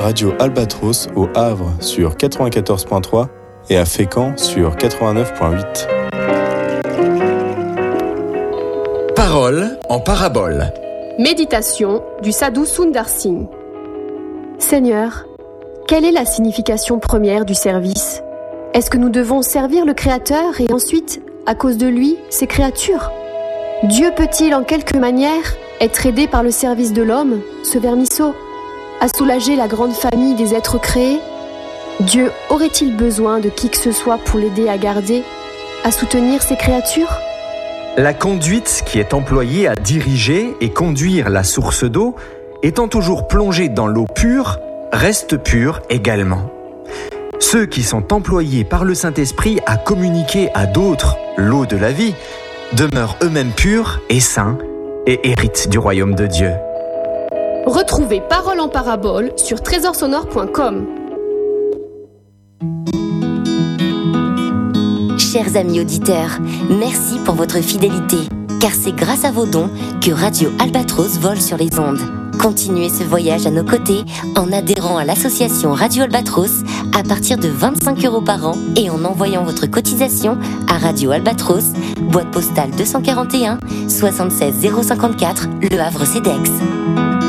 Radio Albatros au Havre sur 94.3 et à Fécamp sur 89.8. Parole en parabole. Méditation du Sadhu Sundar Singh. Seigneur, quelle est la signification première du service ? Est-ce que nous devons servir le Créateur et ensuite, à cause de lui, ses créatures ? Dieu peut-il en quelque manière être aidé par le service de l'homme, ce vermisseau, à soulager la grande famille des êtres créés ? Dieu aurait-il besoin de qui que ce soit pour l'aider à garder, à soutenir ses créatures ? La conduite qui est employée à diriger et conduire la source d'eau, étant toujours plongée dans l'eau pure, reste pure également. Ceux qui sont employés par le Saint-Esprit à communiquer à d'autres l'eau de la vie, demeurent eux-mêmes purs et saints et héritent du royaume de Dieu. Retrouvez Parole en parabole sur trésorsonore.com. Chers amis auditeurs, merci pour votre fidélité, car c'est grâce à vos dons que Radio Albatros vole sur les ondes. Continuez ce voyage à nos côtés en adhérant à l'association Radio Albatros à partir de 25 € par an et en envoyant votre cotisation à Radio Albatros, boîte postale 241 76 054, Le Havre CEDEX.